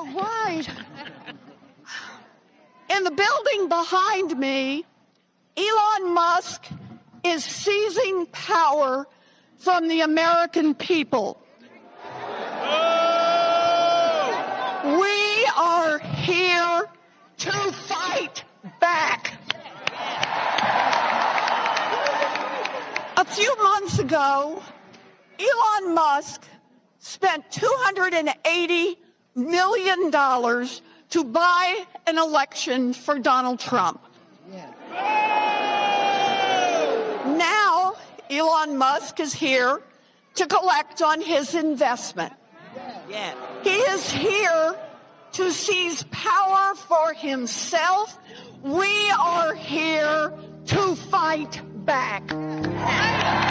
All right. In the building behind me, Elon Musk is seizing power from the American people. We are here to fight back. A few months ago, Elon Musk spent $280 million to buy an election for Donald Trump. Now, Elon Musk is here to collect on his investment. He is here to seize power for himself. We are here to fight back.